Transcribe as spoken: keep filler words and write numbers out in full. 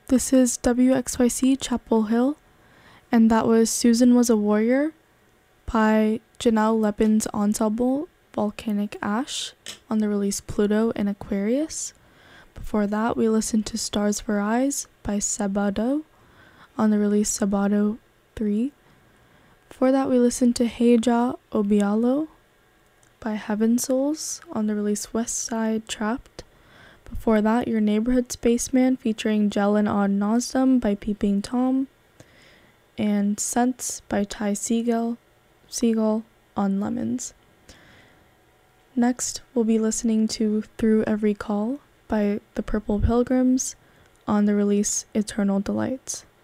This is W X Y C Chapel Hill, and that was Susan Was a Warrior by Janelle Lepin's ensemble Volcanic Ash on the release Pluto and Aquarius. Before that, we listened to Stars for Eyes by Sabado on the release Sabado three. Before that, we listened to Heija Obialo by Heaven Souls on the release West Side Trapped. Before that, Your Neighborhood Spaceman featuring Jelen Odd Nosdam by Peeping Tom, and Scents by Ty Seagull, Seagull on Lemons. Next, we'll be listening to Through Every Call by The Purple Pilgrims on the release Eternal Delights.